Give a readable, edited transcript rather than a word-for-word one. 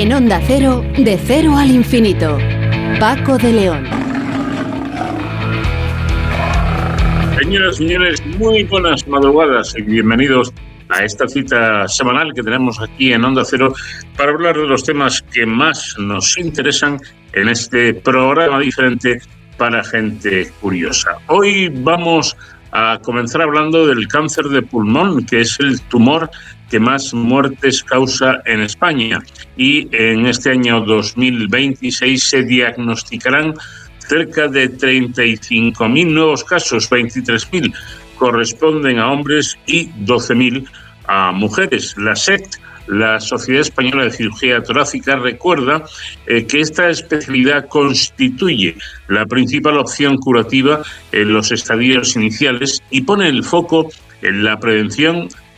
En Onda Cero, de cero al infinito. Paco de León. Señoras y señores, muy buenas madrugadas y bienvenidos a esta cita semanal que tenemos aquí en Onda Cero para hablar de los temas que más nos interesan en este programa diferente para gente curiosa. Hoy vamos a comenzar hablando del cáncer de pulmón, que es el tumor que más muertes causa en España. Y en este año 2026 se diagnosticarán cerca de 35.000 nuevos casos, 23.000 corresponden a hombres y 12.000 a mujeres. La SECT, la Sociedad Española de Cirugía Torácica, recuerda que esta especialidad constituye la principal opción curativa en los estadios iniciales y pone el foco en la prevención